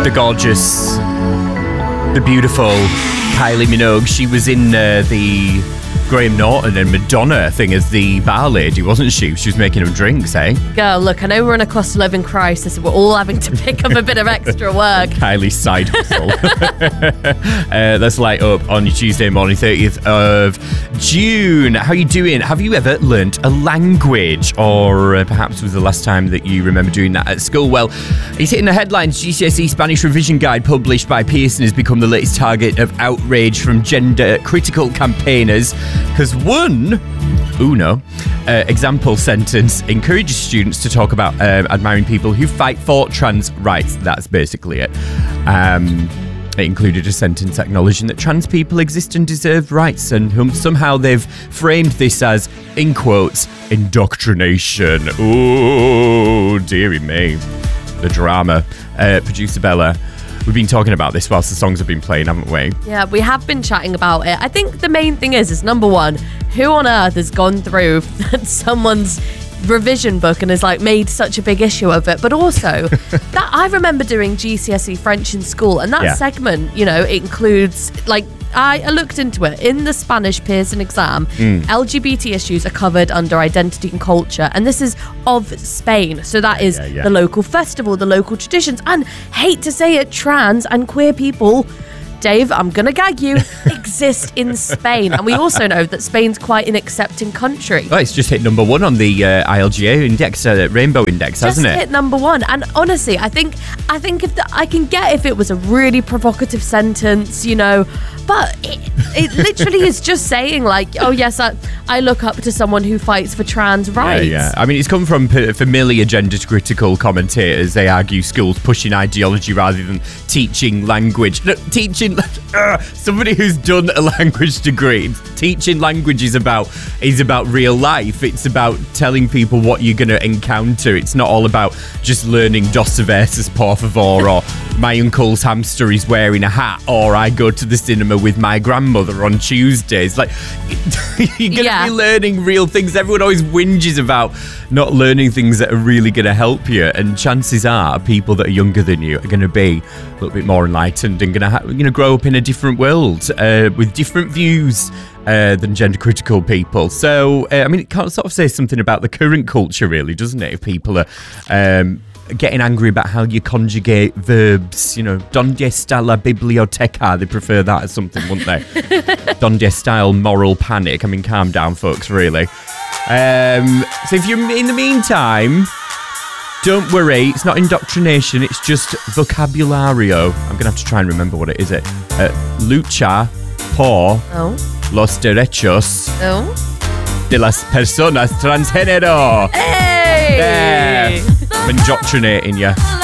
the gorgeous, the beautiful Kylie Minogue. She was in the Graham Norton and Madonna thing as the bar lady, wasn't she? She was making them drinks, eh? Girl, look, I know we're in a cost of living crisis and we're all having to pick up a bit of extra work. Kylie's side hustle. Let's light up on your Tuesday morning, 30th of June. How are you doing? Have you ever learnt a language? Or perhaps was the last time that you remember doing that at school? Well, it's hitting the headlines. GCSE Spanish Revision Guide published by Pearson has become the latest target of outrage from gender-critical campaigners. Because uno, example sentence encourages students to talk about admiring people who fight for trans rights. That's basically it. It included a sentence acknowledging that trans people exist and deserve rights, and somehow they've framed this as, in quotes, indoctrination. Oh, dearie me. The drama. Producer Bella. We've been talking about this whilst the songs have been playing, haven't we? Yeah, we have been chatting about it. I think the main thing is number one, who on earth has gone through someone's revision book and has made such a big issue of it? But also, that I remember doing GCSE French in school, and that segment, it includes I looked into it. In the Spanish Pearson exam, LGBT issues are covered under identity and culture, and this is of Spain. So that is the local festival, the local traditions, and hate to say it, trans and queer people, Dave, I'm going to gag you, exist in Spain. And we also know that Spain's quite an accepting country. Well, it's just hit number one on the ILGA index, Rainbow Index, hasn't it? Just hit number one. And honestly, I think if I can get if it was a really provocative sentence, but it literally is just saying oh yes, I look up to someone who fights for trans rights. Yeah. I mean, it's come from familiar gender-critical commentators. They argue schools pushing ideology rather than teaching language. Look, somebody who's done a language degree, teaching language is about real life. It's about telling people what you're going to encounter. It's not all about just learning dos cervezas, por favor, or my uncle's hamster is wearing a hat, or I go to the cinema with my grandmother on Tuesdays. You're going to be learning real things. Everyone always whinges about not learning things that are really going to help you, and chances are people that are younger than you are going to be a little bit more enlightened and going to grow up in a different world with different views than gender-critical people. So, it kind of sort of says something about the current culture, really, doesn't it? If people are getting angry about how you conjugate verbs, donde está la biblioteca? They prefer that as something, wouldn't they? Donde está moral panic? Calm down, folks, really. So if you're in the meantime, don't worry, it's not indoctrination, it's just vocabulario. I'm going to have to try and remember what it is. Lucha por los derechos de las personas transgénero. Hey! I'm indoctrinating you.